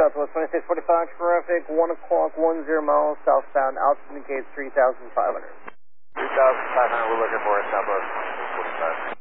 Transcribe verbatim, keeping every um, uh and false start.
Southwest twenty-six forty-five traffic, one o'clock, one zero miles, southbound, altitude indicates three thousand five hundred. three thousand five hundred, we're looking for a Southwest twenty-six forty-five.